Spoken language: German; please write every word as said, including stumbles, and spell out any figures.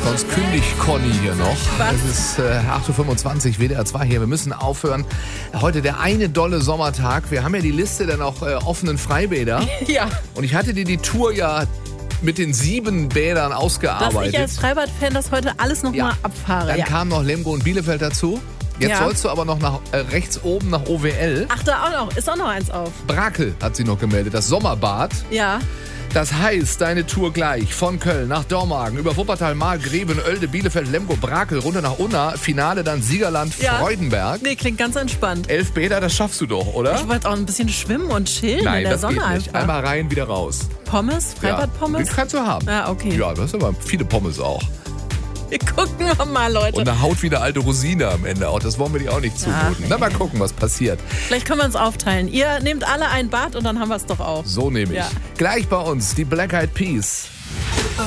Sonst kündigt Conny hier noch. Was? Es ist äh, acht Uhr fünfundzwanzig, W D R zwei hier. Wir müssen aufhören. Heute der eine dolle Sommertag. Wir haben ja die Liste der noch äh, offenen Freibäder. Ja. Und ich hatte dir die Tour ja mit den sieben Bädern Dass ausgearbeitet. ich als Freibad-Fan das heute alles nochmal Ja. mal abfahre. Dann Ja. kam noch Lemgo und Bielefeld dazu. Jetzt Ja. sollst du aber noch nach äh, rechts oben nach O W L. Ach, da auch noch. Ist auch noch eins auf. Brakel hat sie noch gemeldet, das Sommerbad. Ja. Das heißt, deine Tour gleich von Köln nach Dormagen, über Wuppertal, Marl, Greven, Oelde, Bielefeld, Lemgo, Brakel, runter nach Unna, Finale dann Siegerland, Ja. Freudenberg. Nee, klingt ganz entspannt. Elf Bäder, das schaffst du doch, oder? Ich wollte auch ein bisschen schwimmen und chillen Nein, in der das Sonne geht nicht. einfach. Einmal rein, wieder raus. Pommes? Ja, Freibad-Pommes? den kannst du haben. Ah, okay. Ja, das sind aber viele Pommes auch. Wir gucken wir mal, Leute. Und eine Haut wie eine alte Rosine am Ende auch. Das wollen wir dir auch nicht zumuten. nee. Na, mal gucken, was passiert. Vielleicht können wir uns aufteilen. Ihr nehmt alle ein Bad und dann haben wir es doch auch. So nehme ich. Ja. Gleich bei uns die Black Eyed Peas.